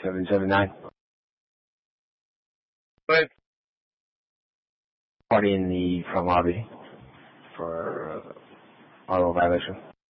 779. But Party in the front lobby for auto violation.